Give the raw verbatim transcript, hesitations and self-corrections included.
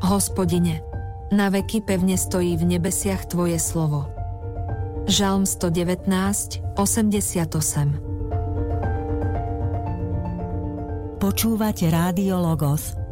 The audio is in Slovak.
Hospodine, na veky pevne stojí v nebesiach Tvoje slovo. Žalm sto devätnásť, osemdesiatosem. Počúvate Rádio Logos,